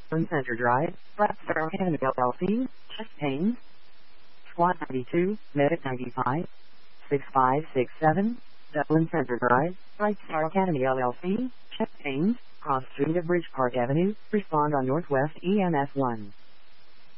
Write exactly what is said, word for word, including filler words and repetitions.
Dublin Center Drive, Black Star Academy L L C, chest pains. Squad ninety-two, Medic ninety-five, six five six seven, Dublin Center Drive, Bright Star Academy L L C, chest pains, cross street of Bridge Park Avenue, respond on Northwest E M S one.